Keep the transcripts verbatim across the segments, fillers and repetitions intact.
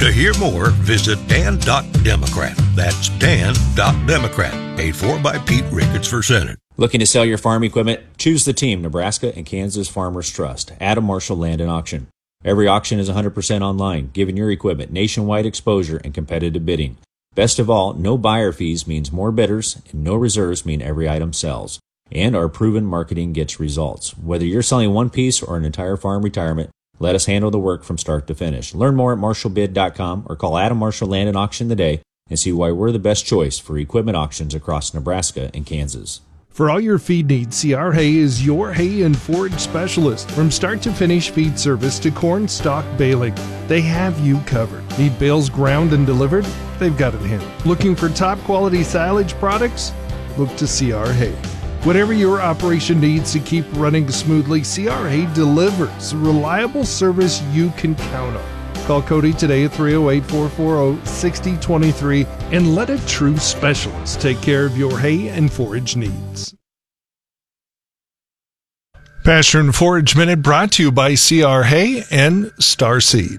To hear more, visit dan dot democrat. That's dan dot democrat. Paid for by Pete Ricketts for Senate. Looking to sell your farm equipment? Choose the team Nebraska and Kansas Farmers Trust. Adam Marshall Land and Auction. Every auction is one hundred percent online, giving your equipment nationwide exposure and competitive bidding. Best of all, no buyer fees means more bidders, and no reserves mean every item sells. And our proven marketing gets results. Whether you're selling one piece or an entire farm retirement, let us handle the work from start to finish. Learn more at marshall bid dot com or call Adam Marshall Land and Auction today and see why we're the best choice for equipment auctions across Nebraska and Kansas. For all your feed needs, C R Hay is your hay and forage specialist. From start to finish feed service to corn stalk baling, they have you covered. Need bales ground and delivered? They've got it handled. Looking for top quality silage products? Look to C R Hay. Whatever your operation needs to keep running smoothly, C R Hay delivers reliable service you can count on. Call Cody today at three oh eight, four four oh, six oh two three and let a true specialist take care of your hay and forage needs. Pasture and Forage Minute brought to you by C R Hay and Star Seed.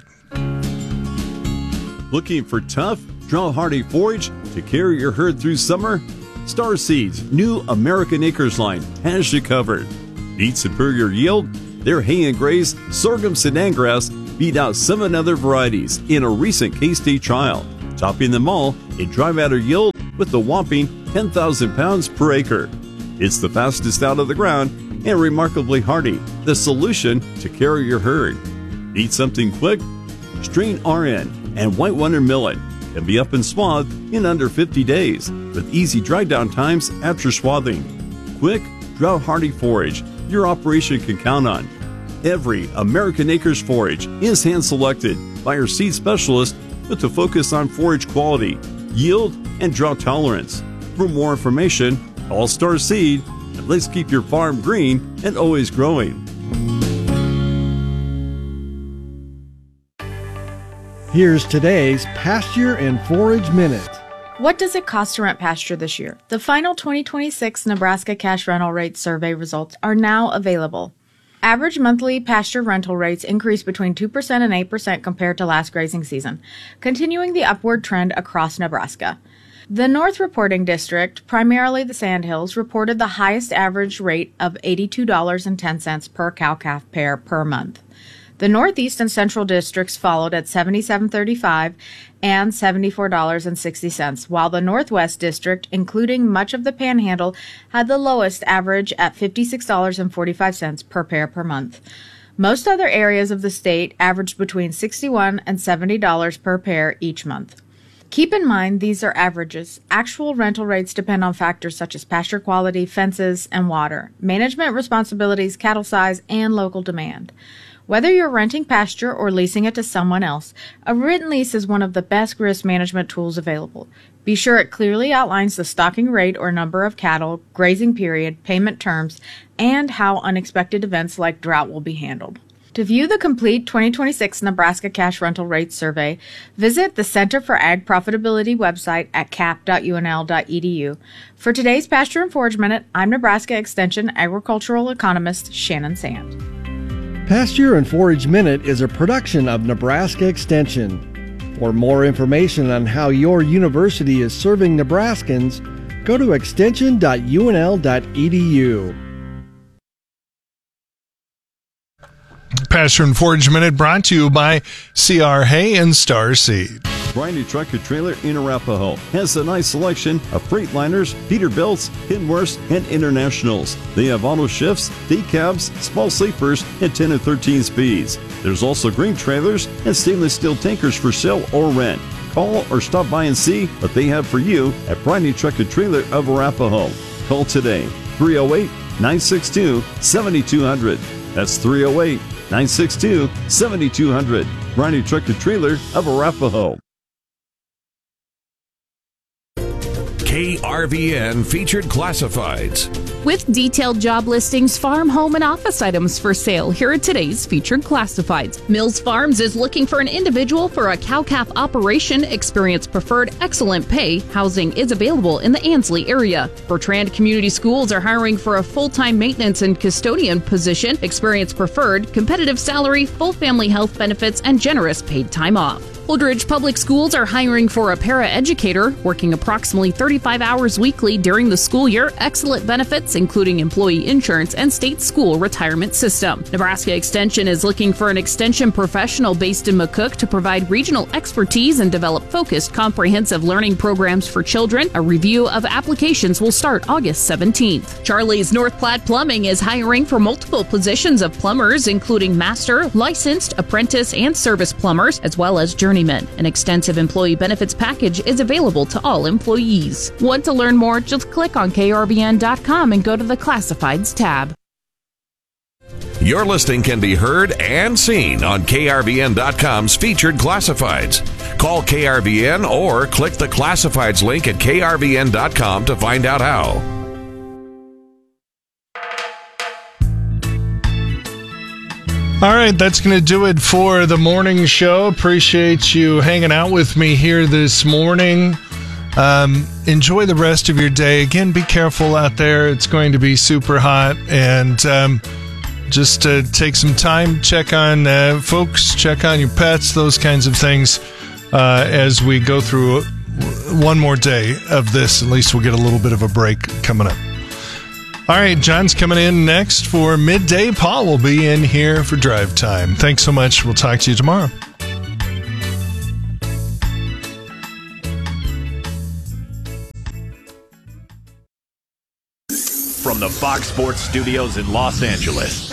Looking for tough, drought-hardy forage to carry your herd through summer? Star Seed's new American Acres line has you covered. Need superior yield? Their hay and graze sorghum Sudan grass beat out seven other varieties in a recent K-State trial, topping them all in dry matter yield with a whopping ten thousand pounds per acre. It's the fastest out of the ground and remarkably hardy, the solution to carry your herd. Need something quick? Strain R N and White Wonder Millet can be up and swathed in under fifty days with easy dry down times after swathing. Quick, drought-hardy forage your operation can count on. Every American Acres forage is hand-selected by our seed specialist with a focus on forage quality, yield, and drought tolerance. For more information, call Star Seed, and let's keep your farm green and always growing. Here's today's Pasture and Forage Minute. What does it cost to rent pasture this year? The final twenty twenty-six Nebraska Cash Rental Rate Survey results are now available. Average monthly pasture rental rates increased between two percent and eight percent compared to last grazing season, continuing the upward trend across Nebraska. The North Reporting District, primarily the Sandhills, reported the highest average rate of eighty-two dollars and ten cents per cow-calf pair per month. The Northeast and Central districts followed at seventy-seven dollars and thirty-five cents and seventy-four dollars and sixty cents, while the Northwest District, including much of the Panhandle, had the lowest average at fifty-six dollars and forty-five cents per pair per month. Most other areas of the state averaged between sixty-one dollars and seventy dollars per pair each month. Keep in mind these are averages. Actual rental rates depend on factors such as pasture quality, fences, and water, management responsibilities, cattle size, and local demand. Whether you're renting pasture or leasing it to someone else, a written lease is one of the best risk management tools available. Be sure it clearly outlines the stocking rate or number of cattle, grazing period, payment terms, and how unexpected events like drought will be handled. To view the complete twenty twenty-six Nebraska Cash Rental Rates Survey, visit the Center for Ag Profitability website at cap dot u n l dot e d u. For today's Pasture and Forage Minute, I'm Nebraska Extension agricultural economist Shannon Sand. Pasture and Forage Minute is a production of Nebraska Extension. For more information on how your university is serving Nebraskans, go to extension dot u n l dot e d u. Pasture and Forage Minute brought to you by C R Hay and Star Seed. Bryony Trucker Trailer in Arapahoe has a nice selection of Freightliners, Peterbilts, Kenworths, and Internationals. They have auto shifts, day cabs, small sleepers, and ten and thirteen speeds. There's also green trailers and stainless steel tankers for sale or rent. Call or stop by and see what they have for you at Bryony Trucker Trailer of Arapahoe. Call today, three oh eight, nine six two, seven two zero zero. That's three oh eight, nine six two, seven two zero zero. Bryony Trucker Trailer of Arapahoe. K R V N Featured Classifieds. With detailed job listings, farm, home, and office items for sale, here are today's Featured Classifieds. Mills Farms is looking for an individual for a cow-calf operation. Experience preferred, excellent pay. Housing is available in the Ansley area. Bertrand Community Schools are hiring for a full-time maintenance and custodian position. Experience preferred, competitive salary, full family health benefits, and generous paid time off. Old Ridge Public Schools are hiring for a paraeducator, working approximately thirty-five hours weekly during the school year. Excellent benefits, including employee insurance and state school retirement system. Nebraska Extension is looking for an extension professional based in McCook to provide regional expertise and develop focused, comprehensive learning programs for children. A review of applications will start August seventeenth. Charlie's North Platte Plumbing is hiring for multiple positions of plumbers, including master, licensed, apprentice, and service plumbers, as well as journeymen. An extensive employee benefits package is available to all employees. Want to learn more? Just click on K R V N dot com and go to the Classifieds tab. Your listing can be heard and seen on K R V N dot com's featured classifieds. Call K R V N or click the classifieds link at K R V N dot com to find out how. All right, that's going to do it for the morning show. Appreciate you hanging out with me here this morning. Um, enjoy the rest of your day. Again, be careful out there. It's going to be super hot. And um, just uh, take some time, check on uh, folks, check on your pets, those kinds of things uh, as we go through one more day of this. At least we'll get a little bit of a break coming up. All right, John's coming in next for midday. Paul will be in here for drive time. Thanks so much. We'll talk to you tomorrow. From the Fox Sports Studios in Los Angeles,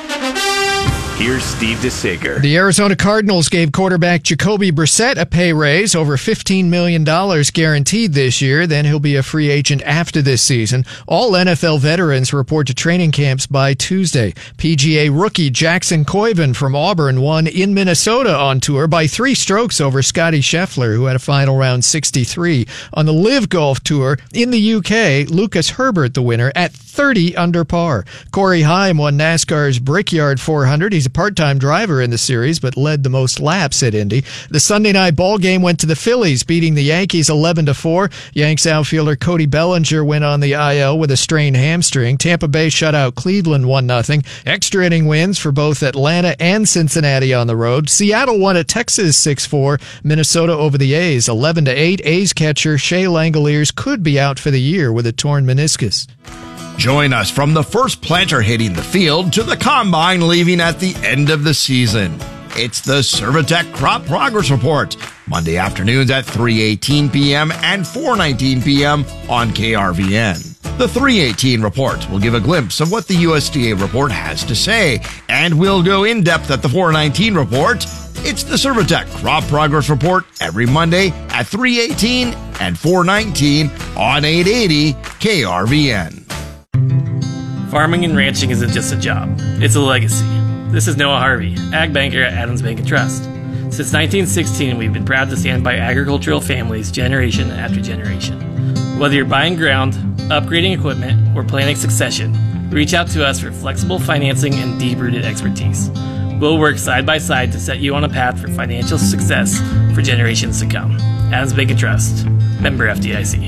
here's Steve DeSager. The Arizona Cardinals gave quarterback Jacoby Brissett a pay raise, over fifteen million dollars guaranteed this year. Then he'll be a free agent after this season. All N F L veterans report to training camps by Tuesday. P G A rookie Jackson Koiven from Auburn won in Minnesota on tour by three strokes over Scotty Scheffler, who had a final round sixty-three. On the Live Golf Tour in the U K, Lucas Herbert the winner at thirty under par. Corey Heim won NASCAR's Brickyard four hundred. He's a part-time driver in the series, but led the most laps at Indy. The Sunday night ball game went to the Phillies, beating the Yankees eleven to four. Yanks outfielder Cody Bellinger went on the I L with a strained hamstring. Tampa Bay shut out Cleveland one nothing. Extra inning wins for both Atlanta and Cincinnati on the road. Seattle won at Texas six four. Minnesota over the A's eleven to eight. A's catcher Shea Langoliers could be out for the year with a torn meniscus. Join us from the first planter hitting the field to the combine leaving at the end of the season. It's the Servitec Crop Progress Report, Monday afternoons at three eighteen p.m. and four nineteen p.m. on K R V N. The three eighteen report will give a glimpse of what the U S D A report has to say, and we'll go in depth at the four nineteen report. It's the Servitec Crop Progress Report every Monday at three eighteen and four nineteen on eight eighty K R V N. Farming and ranching isn't just a job, it's a legacy. This is Noah Harvey, Ag Banker at Adams Bank and Trust. Since nineteen sixteen, we've been proud to stand by agricultural families generation after generation. Whether you're buying ground, upgrading equipment, or planning succession, reach out to us for flexible financing and deep-rooted expertise. We'll work side by side to set you on a path for financial success for generations to come. Adams Bank and Trust, member F D I C.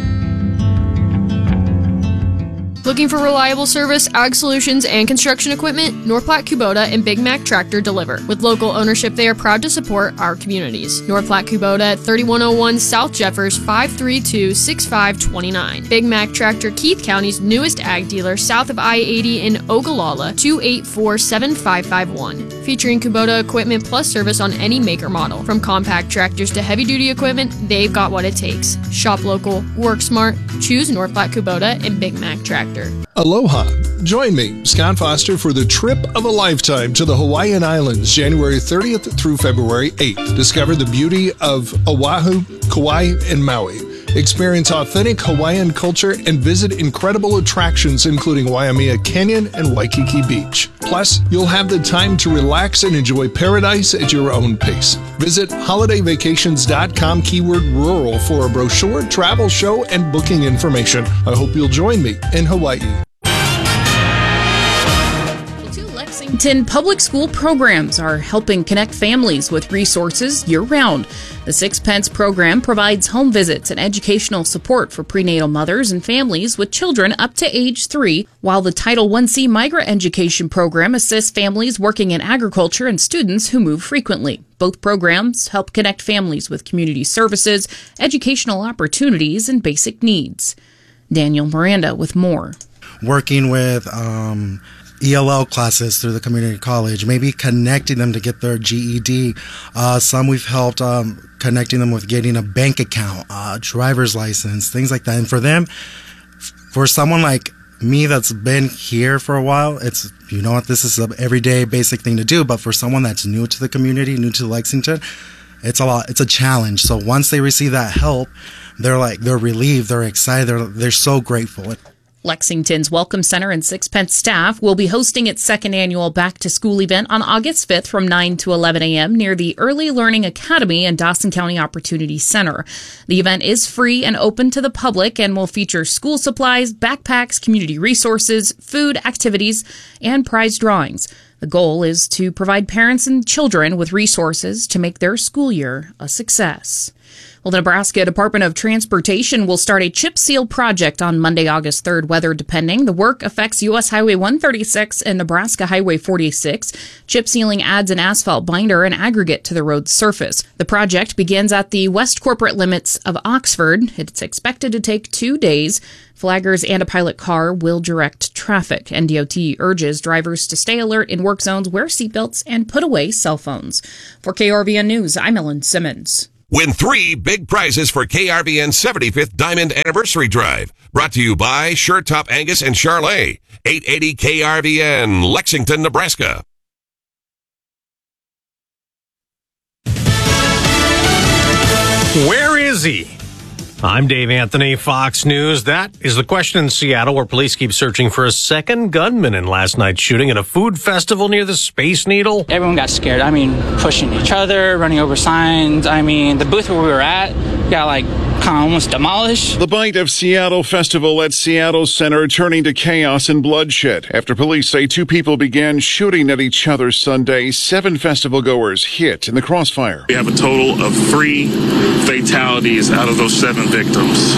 Looking for reliable service, ag solutions, and construction equipment? North Platte Kubota and Big Mac Tractor deliver. With local ownership, they are proud to support our communities. North Platte Kubota at thirty-one oh one South Jeffers, five three two, six five two nine. Big Mac Tractor, Keith County's newest ag dealer, south of I eighty in Ogallala, two eight four, seven five five one. Featuring Kubota equipment plus service on any maker model. From compact tractors to heavy-duty equipment, they've got what it takes. Shop local, work smart, choose North Platte Kubota and Big Mac Tractor. Aloha. Join me, Scott Foster, for the trip of a lifetime to the Hawaiian Islands, January thirtieth through February eighth. Discover the beauty of Oahu, Kauai, and Maui. Experience authentic Hawaiian culture and visit incredible attractions including Waimea Canyon and Waikiki Beach. Plus, you'll have the time to relax and enjoy paradise at your own pace. Visit holiday vacations dot com keyword rural for a brochure, travel show, and booking information. I hope you'll join me in Hawaii. Lexington Public School programs are helping connect families with resources year-round. The Sixpence program provides home visits and educational support for prenatal mothers and families with children up to age three, while the Title one C Migrant Education program assists families working in agriculture and students who move frequently. Both programs help connect families with community services, educational opportunities, and basic needs. Daniel Miranda with more. Working with um, E L L classes through the community college, maybe connecting them to get their G E D. Uh, some we've helped um, connecting them with getting a bank account, uh, driver's license, things like that. And for them, for someone like me that's been here for a while, it's, you know what, this is an everyday basic thing to do. But for someone that's new to the community, new to Lexington, it's a lot, it's a challenge. So once they receive that help, they're like, they're relieved, they're excited, they're, they're so grateful. Lexington's Welcome Center and Sixpence staff will be hosting its second annual Back to School event on August fifth from nine to eleven a.m. near the Early Learning Academy and Dawson County Opportunity Center. The event is free and open to the public and will feature school supplies, backpacks, community resources, food, activities, and prize drawings. The goal is to provide parents and children with resources to make their school year a success. Well, the Nebraska Department of Transportation will start a chip seal project on Monday, August third, weather depending. The work affects U S Highway one thirty-six and Nebraska Highway forty-six. Chip sealing adds an asphalt binder and aggregate to the road's surface. The project begins at the west corporate limits of Oxford. It's expected to take two days. Flaggers and a pilot car will direct traffic. N D O T urges drivers to stay alert in work zones, wear seatbelts, and put away cell phones. For K R V N News, I'm Ellen Simmons. Win three big prizes for K R V N's seventy-fifth Diamond Anniversary Drive. Brought to you by Sure Top Angus and Charlet. eight eighty K R V N, Lexington, Nebraska. Where is he? I'm Dave Anthony, Fox News. That is the question in Seattle, where police keep searching for a second gunman in last night's shooting at a food festival near the Space Needle. Everyone got scared. I mean, pushing each other, running over signs. I mean, the booth where we were at got like kind of almost demolished. The Bite of Seattle festival at Seattle Center turning to chaos and bloodshed after police say two people began shooting at each other Sunday. Seven festival goers hit in the crossfire. We have a total of three fatalities out of those seven victims.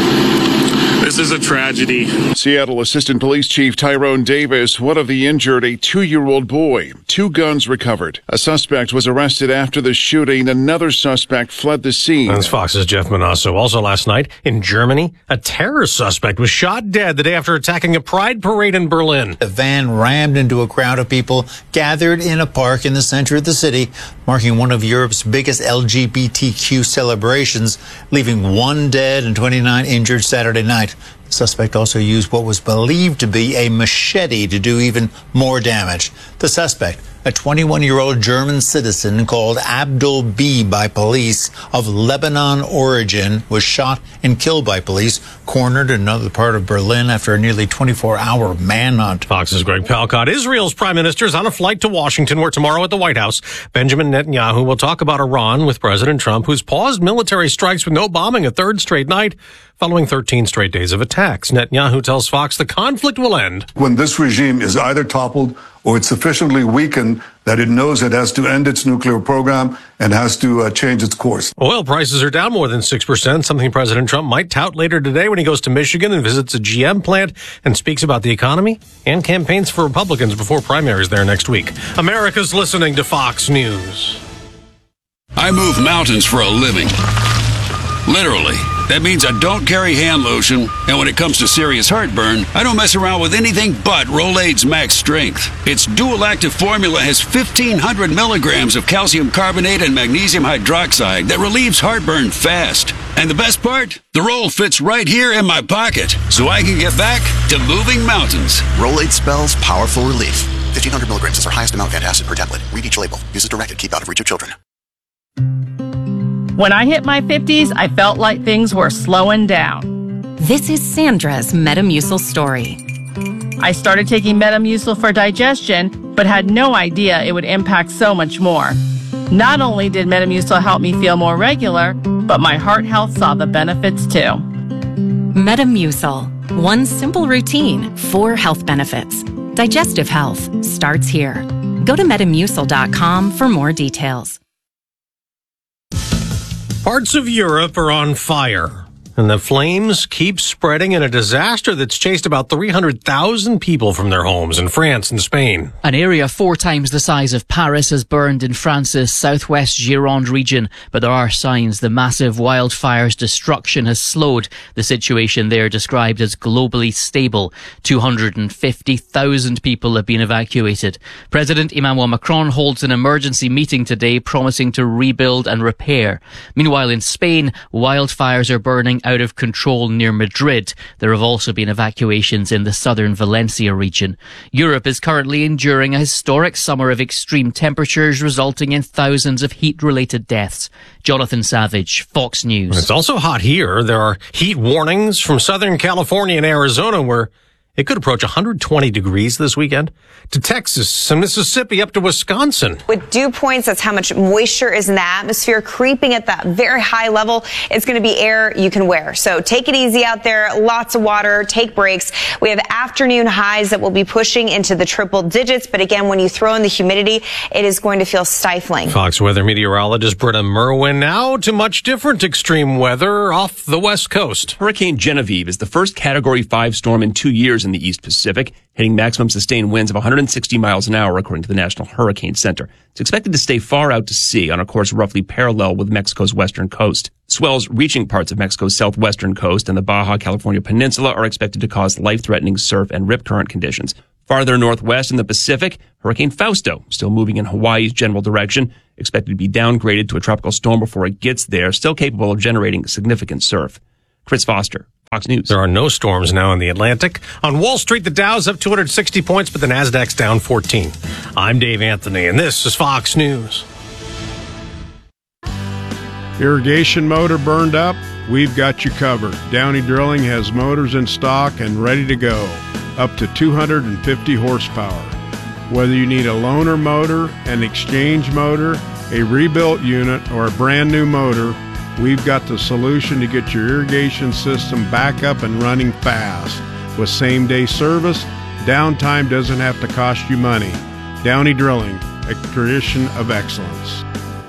This is a tragedy. Seattle Assistant Police Chief Tyrone Davis, one of the injured, a two-year-old boy. Two guns recovered. A suspect was arrested after the shooting. Another suspect fled the scene. That's Fox's Jeff Manasso. Also last night in Germany, a terror suspect was shot dead the day after attacking a pride parade in Berlin. The van rammed into a crowd of people gathered in a park in the center of the city, marking one of Europe's biggest L G B T Q celebrations, leaving one dead and twenty-nine injured Saturday night. The suspect also used what was believed to be a machete to do even more damage. The suspect, a twenty-one-year-old German citizen called Abdul B by police of Lebanon origin, was shot and killed by police, cornered in another part of Berlin after a nearly twenty-four hour manhunt. Fox's Greg Palcott. Israel's prime minister is on a flight to Washington, where tomorrow at the White House, Benjamin Netanyahu will talk about Iran with President Trump, who's paused military strikes with no bombing a third straight night following thirteen straight days of attacks. Netanyahu tells Fox the conflict will end when this regime is either toppled or it's sufficiently weakened that it knows it has to end its nuclear program and has to uh, change its course. Oil prices are down more than six percent, something President Trump might tout later today when he goes to Michigan and visits a G M plant and speaks about the economy and campaigns for Republicans before primaries there next week. America's listening to Fox News. I move mountains for a living. Literally. That means I don't carry hand lotion, and when it comes to serious heartburn, I don't mess around with anything but Rolaids Max Strength. Its dual-active formula has fifteen hundred milligrams of calcium carbonate and magnesium hydroxide that relieves heartburn fast. And the best part? The roll fits right here in my pocket, so I can get back to moving mountains. Rolaids spells powerful relief. fifteen hundred milligrams is our highest amount of antacid per tablet. Read each label. Use as directed. Keep out of reach of children. When I hit my fifties, I felt like things were slowing down. This is Sandra's Metamucil story. I started taking Metamucil for digestion, but had no idea it would impact so much more. Not only did Metamucil help me feel more regular, but my heart health saw the benefits too. Metamucil. One simple routine, four health benefits. Digestive health starts here. Go to metamucil dot com for more details. Parts of Europe are on fire, and the flames keep spreading in a disaster that's chased about three hundred thousand people from their homes in France and Spain. An area four times the size of Paris has burned in France's southwest Gironde region, but there are signs the massive wildfire's destruction has slowed. The situation there described as globally stable. two hundred fifty thousand people have been evacuated. President Emmanuel Macron holds an emergency meeting today promising to rebuild and repair. Meanwhile, in Spain, wildfires are burning out of control near Madrid. There have also been evacuations in the southern Valencia region. Europe is currently enduring a historic summer of extreme temperatures, resulting in thousands of heat-related deaths. Jonathan Savage, Fox News. It's also hot here. There are heat warnings from Southern California and Arizona, where it could approach one hundred twenty degrees this weekend, to Texas and Mississippi, up to Wisconsin. With dew points, that's how much moisture is in the atmosphere, creeping at that very high level. It's going to be air you can wear. So take it easy out there. Lots of water. Take breaks. We have afternoon highs that will be pushing into the triple digits. But again, when you throw in the humidity, it is going to feel stifling. Fox weather meteorologist Britta Merwin. Now to much different extreme weather off the West Coast. Hurricane Genevieve is the first Category five storm in two years in the East Pacific, hitting maximum sustained winds of one hundred sixty miles an hour, according to the National Hurricane Center. It's expected to stay far out to sea on a course roughly parallel with Mexico's western coast. Swells reaching parts of Mexico's southwestern coast and the Baja California Peninsula are expected to cause life-threatening surf and rip current conditions. Farther northwest in the Pacific, Hurricane Fausto, still moving in Hawaii's general direction, expected to be downgraded to a tropical storm before it gets there, still capable of generating significant surf. Chris Foster, Fox News. There are no storms now in the Atlantic. On Wall Street, the Dow's up two hundred sixty points, but the Nasdaq's down fourteen. I'm Dave Anthony, and this is Fox News. Irrigation motor burned up? We've got you covered. Downey Drilling has motors in stock and ready to go, up to two hundred fifty horsepower. Whether you need a loaner motor, an exchange motor, a rebuilt unit, or a brand new motor, we've got the solution to get your irrigation system back up and running fast. With same-day service, downtime doesn't have to cost you money. Downey Drilling, a tradition of excellence.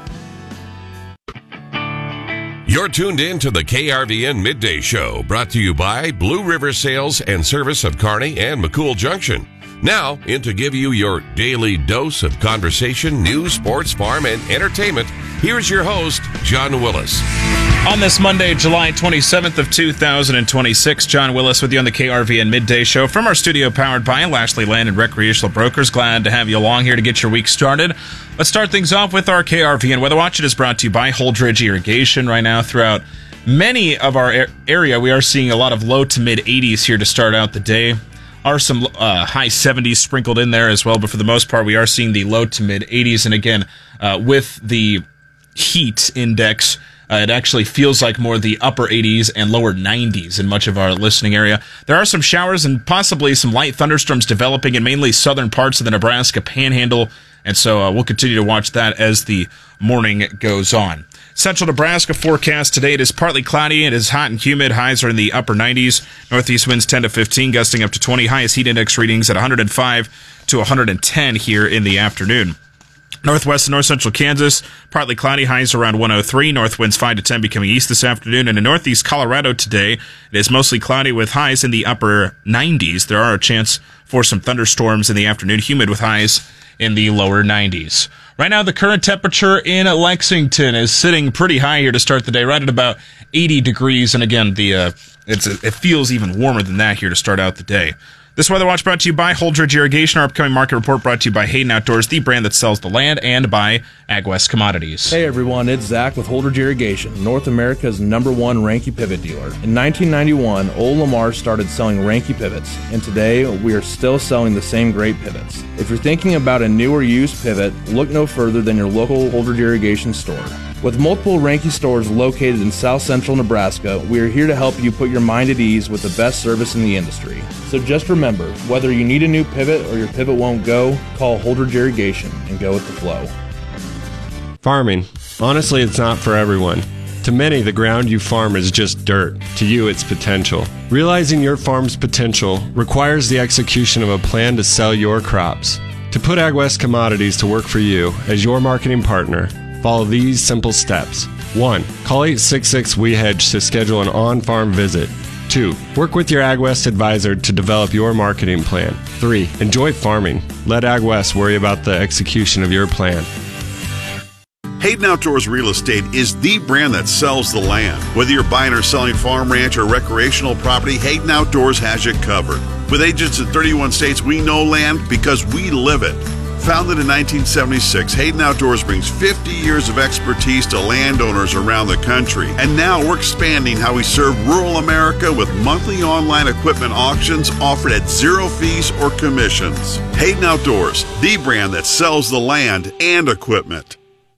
You're tuned in to the K R V N Midday Show, brought to you by Blue River Sales and Service of Kearney and McCool Junction. Now, in to give you your daily dose of conversation, news, sports, farm, and entertainment, here's your host, John Willis. On this Monday, July twenty-seventh of two thousand twenty-six, John Willis with you on the K R V N Midday Show from our studio powered by Lashley Land and Recreational Brokers. Glad to have you along here to get your week started. Let's start things off with our K R V N Weather Watch. It is brought to you by Holdridge Irrigation. Right now, throughout many of our area, we are seeing a lot of low to mid eighties here to start out the day. Are some uh, high seventies sprinkled in there as well, but for the most part, we are seeing the low to mid eighties. And again, uh, with the heat index, uh, it actually feels like more the upper eighties and lower nineties in much of our listening area. There are some showers and possibly some light thunderstorms developing in mainly southern parts of the Nebraska Panhandle, and so uh, we'll continue to watch that as the morning goes on. Central Nebraska forecast today, it is partly cloudy. It is hot and humid. Highs are in the upper nineties. Northeast winds ten to fifteen, gusting up to twenty. Highest heat index readings at one hundred five to one hundred ten here in the afternoon. Northwest and north central Kansas, partly cloudy, highs around one oh three. North winds five to ten becoming east this afternoon. And in northeast Colorado today, it is mostly cloudy with highs in the upper nineties. There are a chance for some thunderstorms in the afternoon, humid with highs in the lower nineties. Right now, the current temperature in Lexington is sitting pretty high here to start the day, right at about eighty degrees. And again, the uh, it's it feels even warmer than that here to start out the day. This Weather Watch brought to you by Holdridge Irrigation. Our upcoming market report brought to you by Hayden Outdoors, the brand that sells the land, and by AgWest Commodities. Hey everyone, it's Zach with Holdridge Irrigation, North America's number one Ranke pivot dealer. In nineteen ninety-one, Old Lamar started selling Ranke pivots, and today we are still selling the same great pivots. If you're thinking about a new or used pivot, look no further than your local Holdridge Irrigation store. With multiple Ranke stores located in South Central Nebraska, we are here to help you put your mind at ease with the best service in the industry. So just remember, whether you need a new pivot or your pivot won't go, call Holdridge Irrigation and go with the flow. Farming. Honestly, it's not for everyone. To many, the ground you farm is just dirt. To you, it's potential. Realizing your farm's potential requires the execution of a plan to sell your crops. To put AgWest Commodities to work for you as your marketing partner, follow these simple steps. One, call eight six six, W E hedge to schedule an on-farm visit. Two, work with your AgWest advisor to develop your marketing plan. Three, enjoy farming. Let AgWest worry about the execution of your plan. Hayden Outdoors Real Estate is the brand that sells the land. Whether you're buying or selling farm, ranch, or recreational property, Hayden Outdoors has you covered. With agents in thirty-one states, we know land because we live it. Founded in nineteen seventy-six, Hayden Outdoors brings fifty years of expertise to landowners around the country. And now we're expanding how we serve rural America with monthly online equipment auctions offered at zero fees or commissions. Hayden Outdoors, the brand that sells the land and equipment.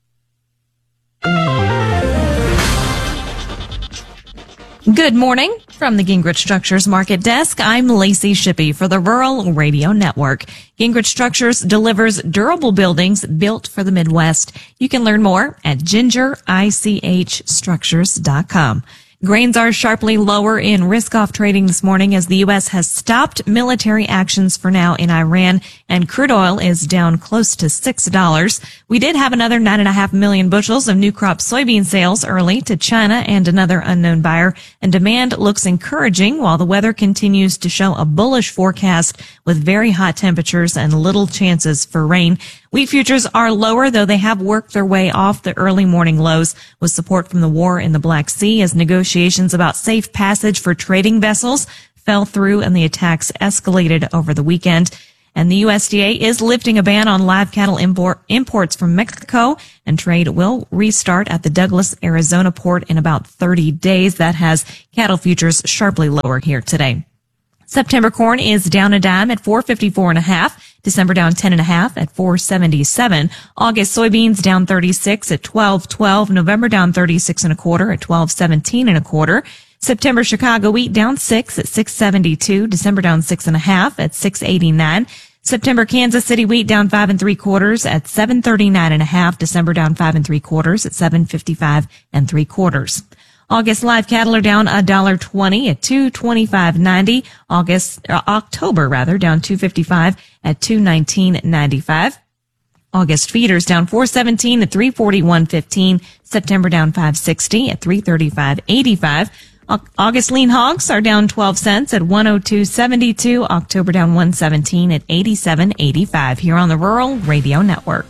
Good morning. From the Gingrich Structures Market Desk, I'm Lacey Shippey for the Rural Radio Network. Gingrich Structures delivers durable buildings built for the Midwest. You can learn more at ginger ich structures dot com. Grains are sharply lower in risk-off trading this morning as the U S has stopped military actions for now in Iran, and crude oil is down close to six dollars. We did have another nine point five million bushels of new crop soybean sales early to China and another unknown buyer, and demand looks encouraging while the weather continues to show a bullish forecast with very hot temperatures and little chances for rain. Wheat futures are lower, though they have worked their way off the early morning lows with support from the war in the Black Sea as negotiations about safe passage for trading vessels fell through and the attacks escalated over the weekend. And the U S D A is lifting a ban on live cattle import, imports from Mexico, and trade will restart at the Douglas, Arizona port in about thirty days. That has cattle futures sharply lower here today. September corn is down a dime at four fifty-four and a half. December down ten and a half at four seventy-seven. August soybeans down thirty-six at twelve twelve. November down thirty-six and a quarter at twelve seventeen and a quarter. September Chicago wheat down six at six seventy-two. December down six and a half at six eighty-nine. September Kansas City wheat down five and three quarters at seven thirty-nine and a half. December down five and three quarters at seven fifty-five and three quarters. August live cattle are down a dollar twenty at two twenty-five ninety. August, uh, October rather, down two fifty-five at two nineteen ninety-five. August feeders down four seventeen at three forty-one fifteen. September down five sixty at three thirty-five eighty-five. August lean hogs are down twelve cents at one oh two seventy-two. October down one seventeen at eighty-seven eighty-five. Here on the Rural Radio Network.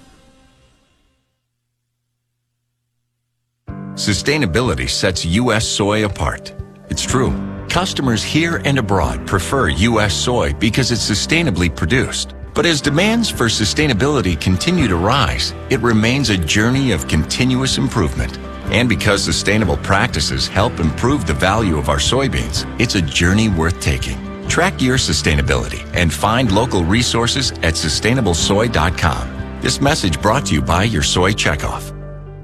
Sustainability sets U S soy apart. It's true. Customers here and abroad prefer U S soy because it's sustainably produced. But as demands for sustainability continue to rise, it remains a journey of continuous improvement. And because sustainable practices help improve the value of our soybeans, it's a journey worth taking. Track your sustainability and find local resources at sustainable soy dot com. This message brought to you by your Soy Checkoff.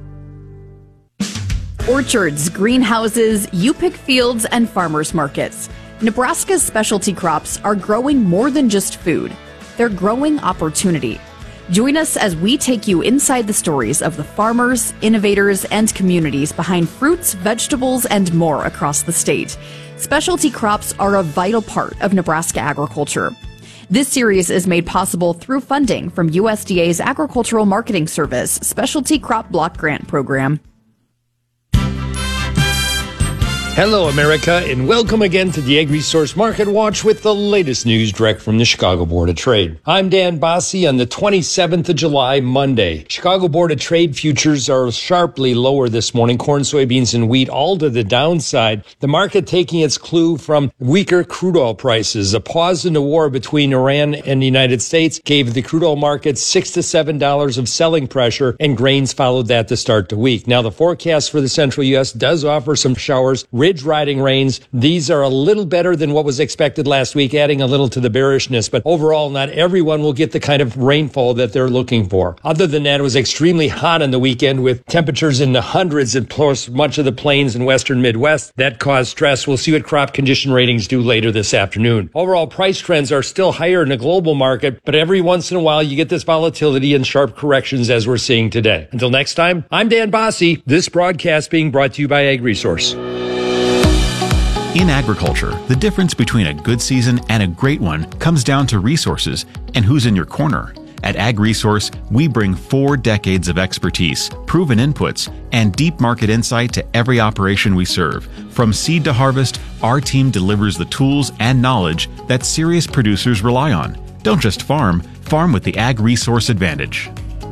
Orchards, greenhouses, U-Pick fields, and farmers markets. Nebraska's specialty crops are growing more than just food. They're growing opportunity. Join us as we take you inside the stories of the farmers, innovators, and communities behind fruits, vegetables, and more across the state. Specialty crops are a vital part of Nebraska agriculture. This series is made possible through funding from U S D A's Agricultural Marketing Service Specialty Crop Block Grant Program. Hello, America, and welcome again to the AgResource Market Watch with the latest news direct from the Chicago Board of Trade. I'm Dan Bossie on the twenty-seventh of July, Monday. Chicago Board of Trade futures are sharply lower this morning. Corn, soybeans, and wheat all to the downside. The market taking its clue from weaker crude oil prices. A pause in the war between Iran and the United States gave the crude oil market six to seven dollars of selling pressure, and grains followed that to start the week. Now, the forecast for the central U S does offer some showers. ridge riding rains. These are a little better than what was expected last week, adding a little to the bearishness. But overall, not everyone will get the kind of rainfall that they're looking for. Other than that, it was extremely hot on the weekend with temperatures in the hundreds across much of the plains and western Midwest. That caused stress. We'll see what crop condition ratings do later this afternoon. Overall, price trends are still higher in the global market, but every once in a while you get this volatility and sharp corrections as we're seeing today. Until next time, I'm Dan Bossy. This broadcast being brought to you by AgResource. In agriculture, the difference between a good season and a great one comes down to resources and who's in your corner. At AgResource, we bring four decades of expertise, proven inputs, and deep market insight to every operation we serve. From seed to harvest, our team delivers the tools and knowledge that serious producers rely on. Don't just farm, farm with the AgResource advantage.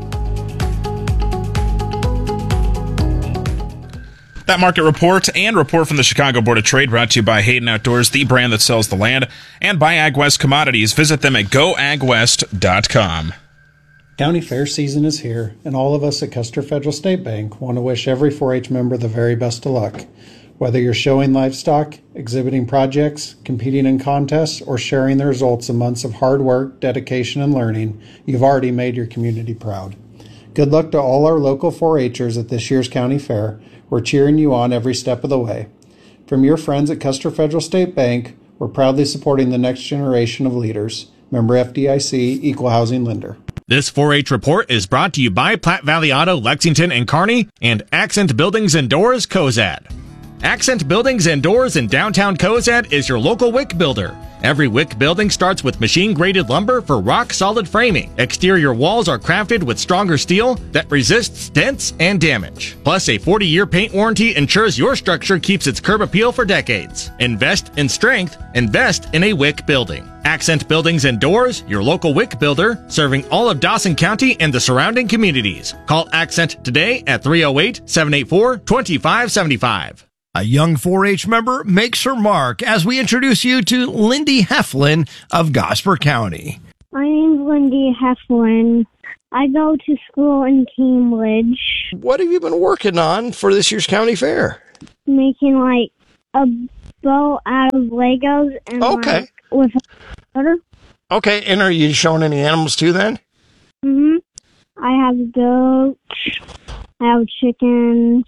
That market report and report from the Chicago Board of Trade brought to you by Hayden Outdoors, the brand that sells the land, and by AgWest Commodities. Visit them at go ag west dot com. County fair season is here, and all of us at Custer Federal State Bank want to wish every four H member the very best of luck. Whether you're showing livestock, exhibiting projects, competing in contests, or sharing the results of months of hard work, dedication, and learning, you've already made your community proud. Good luck to all our local four H'ers at this year's county fair. We're cheering you on every step of the way. From your friends at Custer Federal State Bank, we're proudly supporting the next generation of leaders. Member F D I C, Equal Housing Lender. This four H report is brought to you by Platte Valley Auto, Lexington and Kearney, and Accent Buildings and Doors, Cozad. Accent Buildings and Doors in downtown Cozad is your local wick builder. Every wick building starts with machine-graded lumber for rock-solid framing. Exterior walls are crafted with stronger steel that resists dents and damage. Plus, a forty-year paint warranty ensures your structure keeps its curb appeal for decades. Invest in strength. Invest in a wick building. Accent Buildings and Doors, your local wick builder, serving all of Dawson County and the surrounding communities. Call Accent today at three oh eight, seven eight four, two five seven five. A young four H member makes her mark as we introduce you to Lindy Heflin of Gosper County. My name's Lindy Heflin. I go to school in Cambridge. What have you been working on for this year's county fair? Making like a boat out of Legos and okay. like, with water. Okay, and are you showing any animals too then? Mm-hmm. I have goats. I have chickens.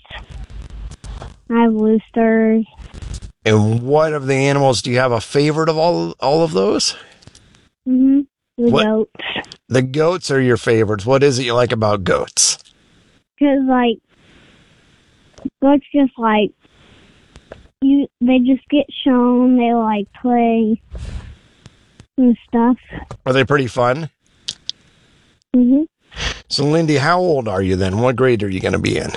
I have roosters. And what of the animals, do you have a favorite of all all of those? Mm-hmm. The what? goats. The goats are your favorites. What is it you like about goats? Because, like, goats just, like, you. they just get shown, they, like, play and stuff. Are they pretty fun? Mm-hmm. So, Lindy, how old are you then? What grade are you going to be in?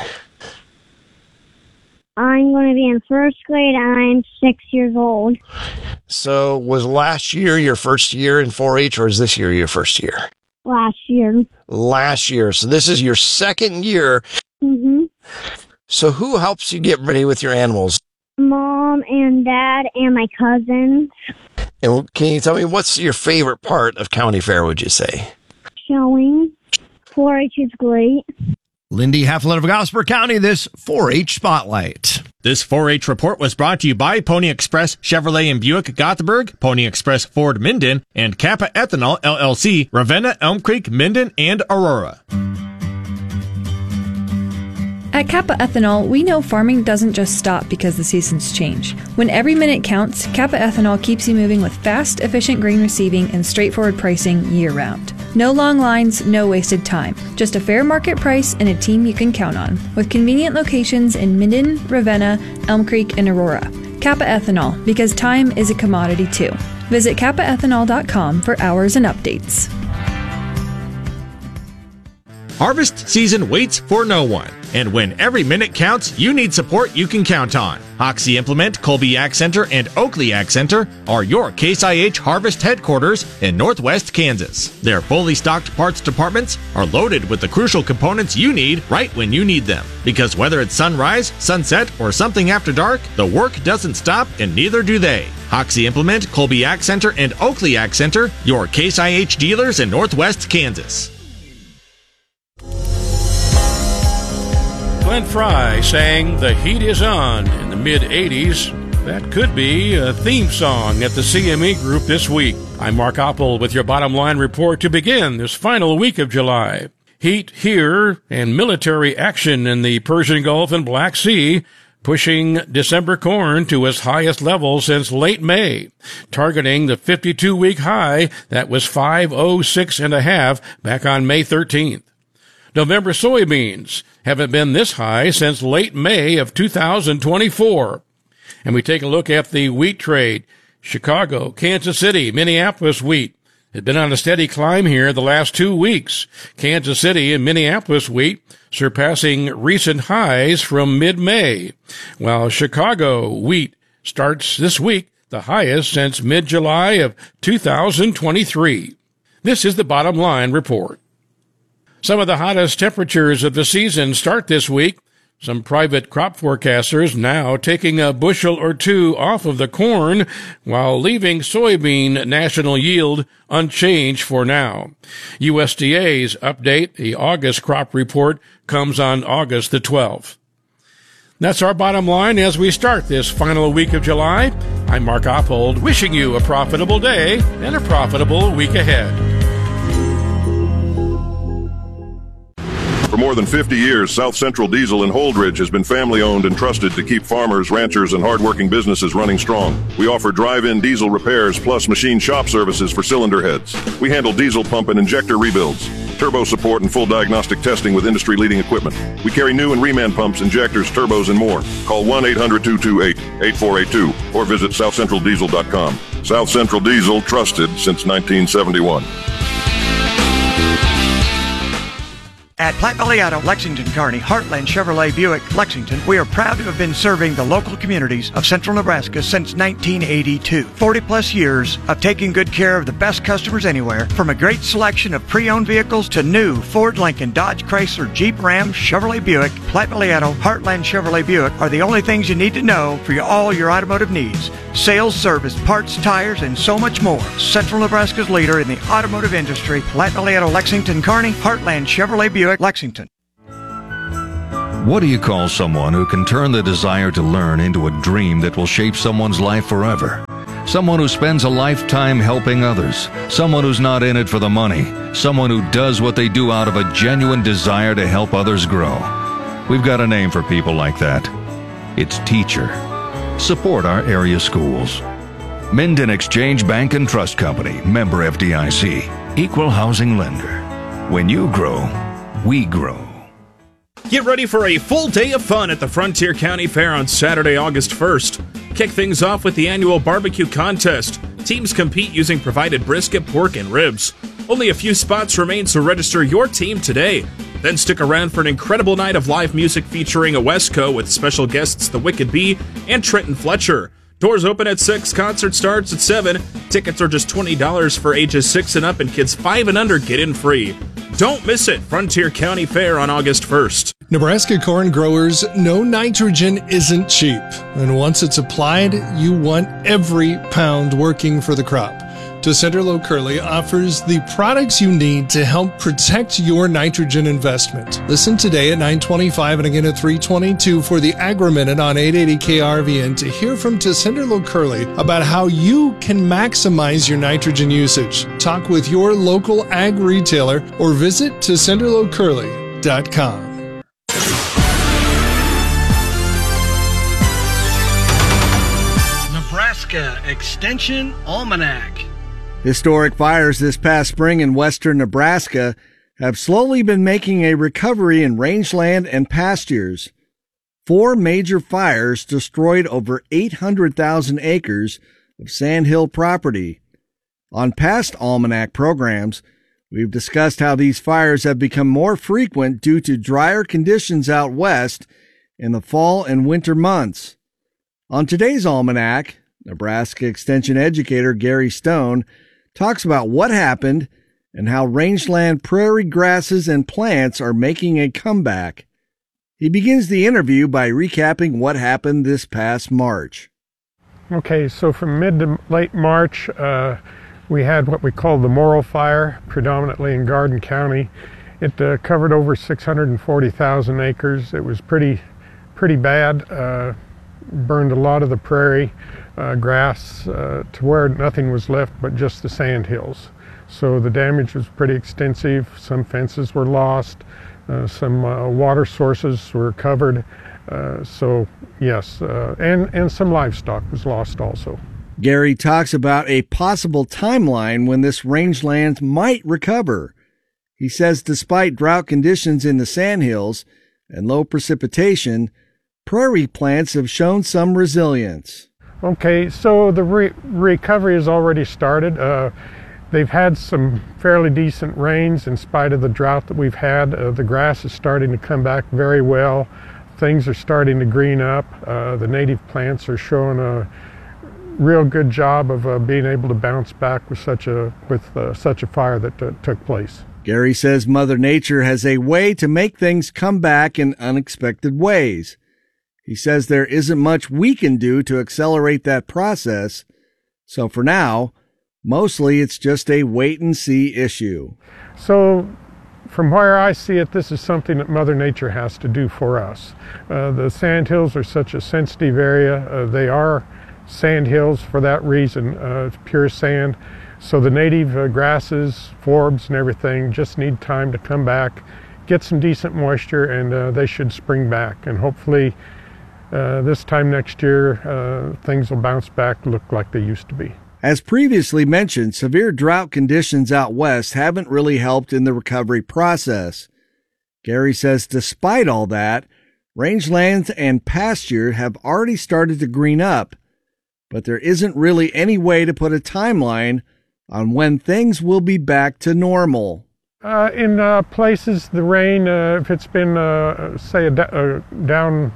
I'm going to be in first grade, and I'm six years old. So was last year your first year in four H, or is this year your first year? Last year. Last year. So this is your second year. Mm-hmm. So who helps you get ready with your animals? Mom and Dad and my cousins. And can you tell me what's your favorite part of county fair, would you say? Showing. four H is great. Lindy Heflin of Gosper County, this four H Spotlight. This four H report was brought to you by Pony Express Chevrolet and Buick Gothenburg, Pony Express Ford Minden, and Kappa Ethanol L L C, Ravenna, Elm Creek, Minden, and Aurora. At Kappa Ethanol, we know farming doesn't just stop because the seasons change. When every minute counts, Kappa Ethanol keeps you moving with fast, efficient grain receiving and straightforward pricing year-round. No long lines, no wasted time. Just a fair market price and a team you can count on. With convenient locations in Minden, Ravenna, Elm Creek, and Aurora. Kappa Ethanol, because time is a commodity too. Visit kappa ethanol dot com for hours and updates. Harvest season waits for no one. And when every minute counts, you need support you can count on. Hoxie Implement, Colby Ag Center, and Oakley Ag Center are your Case I H Harvest headquarters in Northwest Kansas. Their fully stocked parts departments are loaded with the crucial components you need right when you need them. Because whether it's sunrise, sunset, or something after dark, the work doesn't stop and neither do they. Hoxie Implement, Colby Ag Center, and Oakley Ag Center, your Case I H dealers in Northwest Kansas. Glenn Fry sang "The Heat Is On" in the mid eighties. That could be a theme song at the C M E Group this week. I'm Mark Oppel with your bottom line report to begin this final week of July. Heat here and military action in the Persian Gulf and Black Sea, pushing December corn to its highest level since late May, targeting the fifty-two week high that was five oh six and a half back on May thirteenth. November soybeans haven't been this high since late May of two thousand twenty-four. And we take a look at the wheat trade. Chicago, Kansas City, Minneapolis wheat has been on a steady climb here the last two weeks. Kansas City and Minneapolis wheat surpassing recent highs from mid-May, while Chicago wheat starts this week the highest since mid-July of two thousand twenty-three. This is the bottom line report. Some of the hottest temperatures of the season start this week. Some private crop forecasters now taking a bushel or two off of the corn while leaving soybean national yield unchanged for now. U S D A's update, the August crop report, comes on August the twelfth. That's our bottom line as we start this final week of July. I'm Mark Oppold, wishing you a profitable day and a profitable week ahead. For more than fifty years, South Central Diesel in Holdridge has been family-owned and trusted to keep farmers, ranchers, and hardworking businesses running strong. We offer drive-in diesel repairs plus machine shop services for cylinder heads. We handle diesel pump and injector rebuilds, turbo support, and full diagnostic testing with industry-leading equipment. We carry new and reman pumps, injectors, turbos, and more. Call one eight hundred two two eight eight four eight two or visit south central diesel dot com. South Central Diesel, trusted since nineteen seventy-one. At Platte Valley Auto, Lexington, Kearney, Heartland Chevrolet Buick, Lexington, we are proud to have been serving the local communities of central Nebraska since nineteen eighty-two. forty plus years of taking good care of the best customers anywhere, from a great selection of pre-owned vehicles to new Ford, Lincoln, Dodge, Chrysler, Jeep, Ram, Chevrolet Buick. Platte Valley Auto, Heartland Chevrolet Buick are the only things you need to know for your, all your automotive needs. Sales, service, parts, tires, and so much more. Central Nebraska's leader in the automotive industry, Platte Valley Auto, Lexington, Kearney, Heartland Chevrolet Buick, Lexington. What do you call someone who can turn the desire to learn into a dream that will shape someone's life forever? Someone who spends a lifetime helping others. Someone who's not in it for the money. Someone who does what they do out of a genuine desire to help others grow. We've got a name for people like that. It's teacher. Support our area schools. Minden Exchange Bank and Trust Company, member F D I C, equal housing lender. When you grow, we grow. Get ready for a full day of fun at the Frontier County Fair on Saturday, August first. Kick things off with the annual barbecue contest. Teams compete using provided brisket, pork, and ribs. Only a few spots remain, so register your team today. Then stick around for an incredible night of live music featuring a Wesco with special guests The Wicked Bee and Trenton Fletcher. Doors open at six, concert starts at seven. Tickets are just twenty dollars for ages six and up, and kids five and under get in free. Don't miss it. Frontier County Fair on August first. Nebraska corn growers know nitrogen isn't cheap, and once it's applied, you want every pound working for the crop. Tessenderlo Curley offers the products you need to help protect your nitrogen investment. Listen today at nine twenty-five and again at three twenty-two for the Agri-Minute on eight eighty K R V N to hear from Tessenderlo Curley about how you can maximize your nitrogen usage. Talk with your local ag retailer or visit tessenderlo curley dot com. Nebraska Extension Almanac. Historic fires this past spring in western Nebraska have slowly been making a recovery in rangeland and pastures. Four major fires destroyed over eight hundred thousand acres of sandhill property. On past Almanac programs, we've discussed how these fires have become more frequent due to drier conditions out west in the fall and winter months. On today's Almanac, Nebraska Extension educator Gary Stone talks about what happened and how rangeland prairie grasses and plants are making a comeback. He begins the interview by recapping what happened this past March. Okay, so from mid to late March, uh, we had what we call the Morrill Fire, predominantly in Garden County, It uh, covered over six hundred forty thousand acres. It was pretty, pretty bad. Uh, burned a lot of the prairie uh, grass uh, to where nothing was left but just the sand hills. So the damage was pretty extensive. Some fences were lost. Uh, some uh, water sources were covered. Uh, so yes, uh, and, and some livestock was lost also. Gary talks about a possible timeline when this rangeland might recover. He says despite drought conditions in the sandhills and low precipitation, prairie plants have shown some resilience. Okay, so the re- recovery has already started. Uh, they've had some fairly decent rains in spite of the drought that we've had. Uh, the grass is starting to come back very well. Things are starting to green up. Uh, the native plants are showing a real good job of uh, being able to bounce back with such a with uh, such a fire that uh, took place. Gary says Mother Nature has a way to make things come back in unexpected ways. He says there isn't much we can do to accelerate that process, so for now, mostly it's just a wait-and-see issue. So, from where I see it, this is something that Mother Nature has to do for us. Uh, the sandhills are such a sensitive area. Uh, they are sandhills for that reason. Uh, it's pure sand. So the native uh, grasses, forbs, and everything just need time to come back, get some decent moisture, and uh, they should spring back. And hopefully uh, this time next year, uh, things will bounce back, look like they used to be. As previously mentioned, severe drought conditions out west haven't really helped in the recovery process. Gary says despite all that, rangelands and pasture have already started to green up, but there isn't really any way to put a timeline on when things will be back to normal. Uh, in uh, places, the rain, uh, if it's been, uh, say, a, da- a down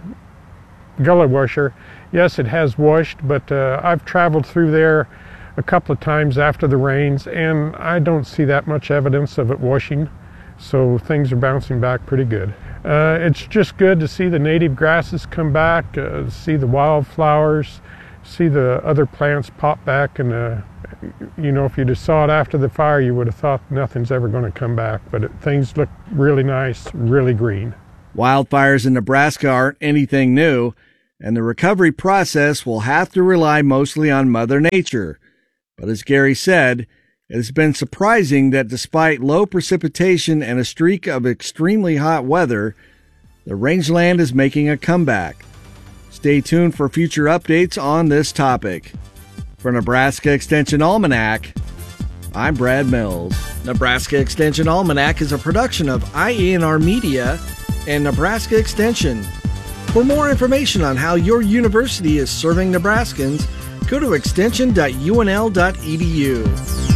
gully washer, yes, it has washed, but uh, I've traveled through there a couple of times after the rains, and I don't see that much evidence of it washing, so things are bouncing back pretty good. Uh, it's just good to see the native grasses come back, uh, see the wildflowers, see the other plants pop back, and uh, you know, if you just saw it after the fire, you would have thought nothing's ever going to come back, but it, things look really nice, really green. Wildfires in Nebraska aren't anything new, and the recovery process will have to rely mostly on Mother Nature. But as Gary said, it has been surprising that despite low precipitation and a streak of extremely hot weather, the rangeland is making a comeback. Stay tuned for future updates on this topic. For Nebraska Extension Almanac, I'm Brad Mills. Nebraska Extension Almanac is a production of I E N R Media and Nebraska Extension. For more information on how your university is serving Nebraskans, go to extension dot u n l dot e d u.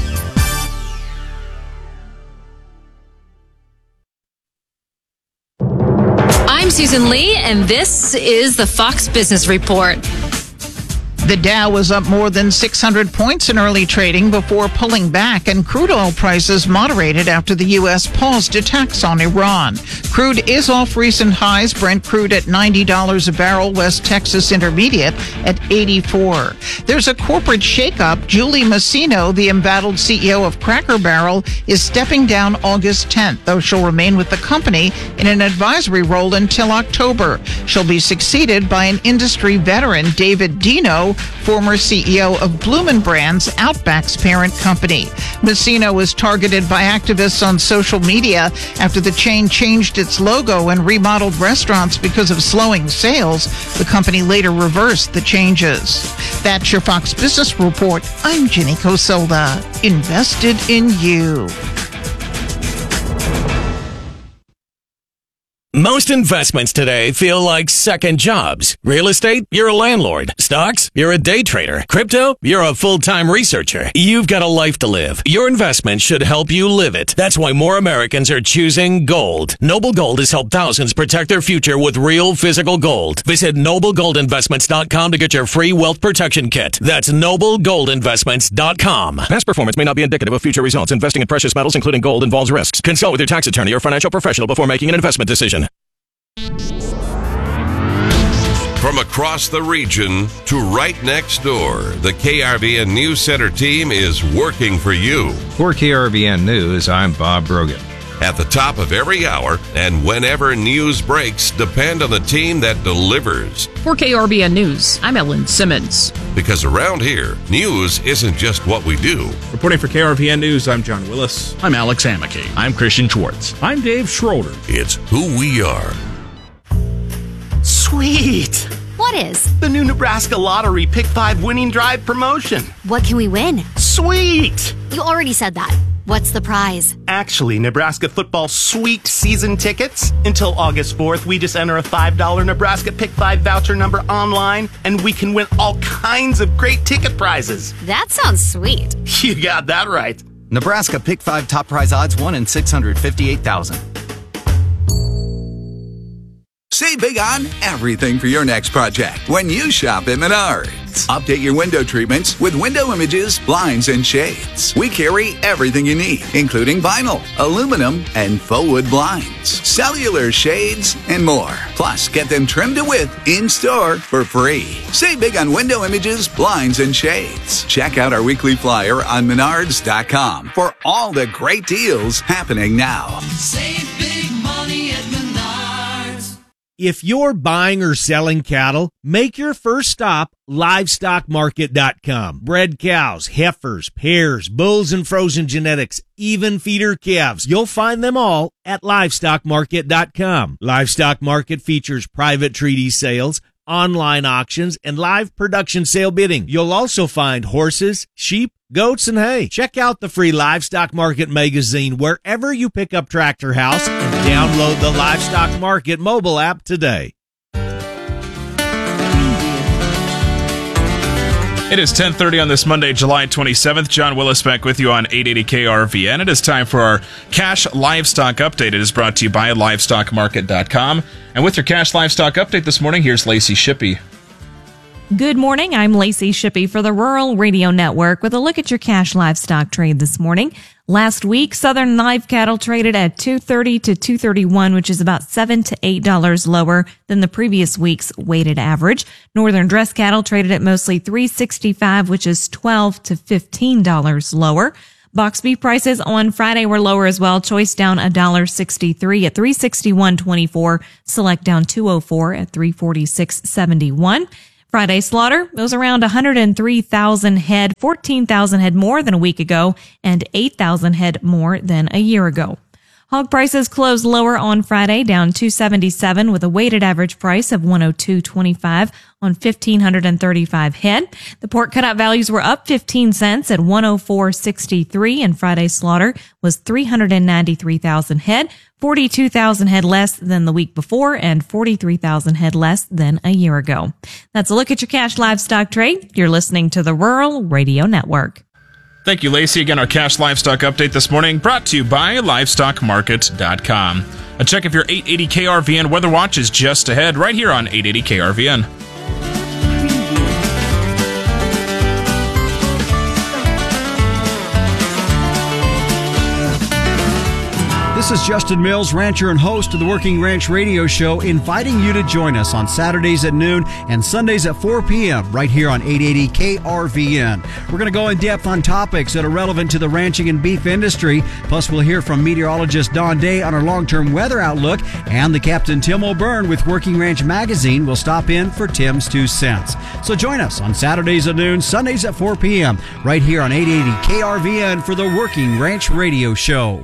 I'm Susan Lee, and this is the Fox Business Report. The Dow was up more than six hundred points in early trading before pulling back, and crude oil prices moderated after the U S paused attacks on Iran. Crude is off recent highs. Brent crude at ninety dollars a barrel, West Texas Intermediate at eighty-four. There's a corporate shakeup. Julie Masino, the embattled C E O of Cracker Barrel, is stepping down August tenth, though she'll remain with the company in an advisory role until October. She'll be succeeded by an industry veteran, David Dino, former C E O of Bloomin' Brands, Outback's parent company. Masino was targeted by activists on social media after the chain changed its logo and remodeled restaurants because of slowing sales. The company later reversed the changes. That's your Fox Business Report. I'm Jenny Cosolda. Invested in you. Most investments today feel like second jobs. Real estate, you're a landlord. Stocks, you're a day trader. Crypto, you're a full-time researcher. You've got a life to live. Your investment should help you live it. That's why more Americans are choosing gold. Noble Gold has helped thousands protect their future with real physical gold. Visit noble gold investments dot com to get your free wealth protection kit. That's noble gold investments dot com. Past performance may not be indicative of future results. Investing in precious metals, including gold, involves risks. Consult with your tax attorney or financial professional before making an investment decision. From across the region to right next door, the K R V N News Center team is working for you. For K R V N News, I'm Bob Brogan. At the top of every hour and whenever news breaks, depend on the team that delivers. For K R V N News, I'm Ellen Simmons. Because around here, news isn't just what we do. Reporting for K R V N News, I'm John Willis. I'm Alex Amicky. I'm Christian Schwartz. I'm Dave Schroeder. It's who we are. Sweet! What is? The new Nebraska Lottery Pick five Winning Drive promotion. What can we win? Sweet! You already said that. What's the prize? Actually, Nebraska football sweet season tickets. Until August fourth, we just enter a five dollar Nebraska Pick five voucher number online, and we can win all kinds of great ticket prizes. That sounds sweet. You got that right. Nebraska Pick five top prize odds one in six hundred fifty-eight thousand. Save big on everything for your next project when you shop at Menards. Update your window treatments with window images, blinds, and shades. We carry everything you need, including vinyl, aluminum, and faux wood blinds, cellular shades, and more. Plus, get them trimmed to width in-store for free. Save big on window images, blinds, and shades. Check out our weekly flyer on menards dot com for all the great deals happening now. Save big money at Menards. If you're buying or selling cattle, make your first stop livestock market dot com. Bred cows, heifers, pairs, bulls, and frozen genetics, even feeder calves. You'll find them all at livestock market dot com. Livestock Market features private treaty sales, online auctions, and live production sale bidding. You'll also find horses, sheep, goats, and hay. Check out the free Livestock Market magazine wherever you pick up Tractor House and download the Livestock Market mobile app today. It is ten thirty on this Monday, July twenty-seventh. John Willis back with you on eight eighty K R V N. It is time for our Cash Livestock Update. It is brought to you by livestock market dot com. And with your Cash Livestock Update this morning, here's Lacey Shippey. Good morning. I'm Lacey Shippey for the Rural Radio Network with a look at your cash livestock trade this morning. Last week, Southern live cattle traded at two thirty to two thirty-one, which is about seven to eight dollars lower than the previous week's weighted average. Northern dress cattle traded at mostly three sixty-five, which is twelve to fifteen dollars lower. Box beef prices on Friday were lower as well. Choice down one dollar sixty-three at three sixty-one twenty-four. Select down two oh four at three forty-six seventy-one. Friday slaughter was around one hundred three thousand head, fourteen thousand head more than a week ago, and eight thousand head more than a year ago. Hog prices closed lower on Friday, down two seventy-seven with a weighted average price of one oh two twenty-five on one thousand five hundred thirty-five head. The pork cutout values were up fifteen cents at one oh four sixty-three, and Friday slaughter was three hundred ninety-three thousand head, forty-two thousand head less than the week before, and forty-three thousand head less than a year ago. That's a look at your cash livestock trade. You're listening to the Rural Radio Network. Thank you, Lacey. Again, our Cash Livestock Update this morning brought to you by livestock market dot com. A check of your eight eighty K R V N Weather Watch is just ahead right here on eight eighty K R V N. This is Justin Mills, rancher and host of the Working Ranch Radio Show, inviting you to join us on Saturdays at noon and Sundays at four p.m. right here on eight eighty K R V N. We're going to go in depth on topics that are relevant to the ranching and beef industry. Plus, we'll hear from meteorologist Don Day on our long-term weather outlook, and the Captain Tim O'Byrne with Working Ranch Magazine will stop in for Tim's Two Cents. So join us on Saturdays at noon, Sundays at four p.m. right here on eight eighty K R V N for the Working Ranch Radio Show.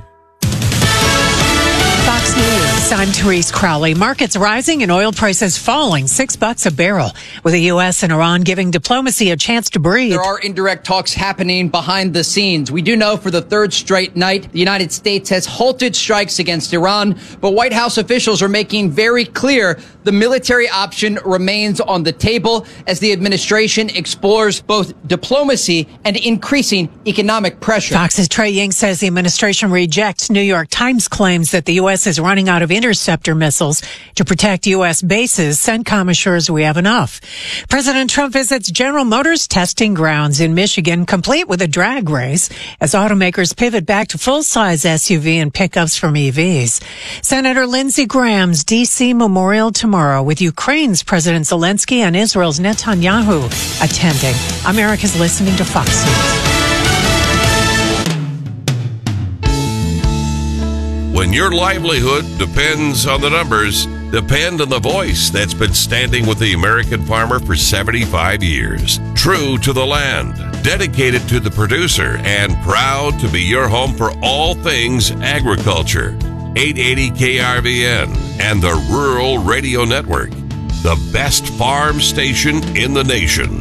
Fox News, I'm Therese Crowley. Markets rising and oil prices falling, six bucks a barrel, with the U S and Iran giving diplomacy a chance to breathe. There are indirect talks happening behind the scenes. We do know for the third straight night, the United States has halted strikes against Iran, but White House officials are making very clear the military option remains on the table as the administration explores both diplomacy and increasing economic pressure. Fox's Trey Ying says the administration rejects New York Times claims that the U S is running out of interceptor missiles to protect U S bases. CENTCOM assures we have enough. President Trump visits General Motors testing grounds in Michigan, complete with a drag race as automakers pivot back to full-size S U V and pickups from E Vs. Senator Lindsey Graham's D C memorial tomorrow with Ukraine's President Zelensky and Israel's Netanyahu attending. America's listening to Fox News. When your livelihood depends on the numbers, depend on the voice that's been standing with the American farmer for seventy-five years. True to the land, dedicated to the producer, and proud to be your home for all things agriculture. eight eighty K R V N and the Rural Radio Network, the best farm station in the nation.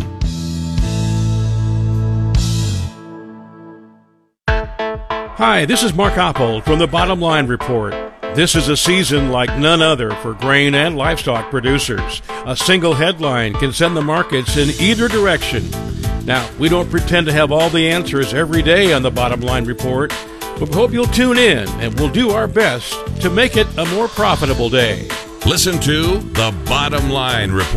Hi, this is Mark Oppold from the Bottom Line Report. This is a season like none other for grain and livestock producers. A single headline can send the markets in either direction. Now, we don't pretend to have all the answers every day on the Bottom Line Report, but we hope you'll tune in and we'll do our best to make it a more profitable day. Listen to the Bottom Line Report.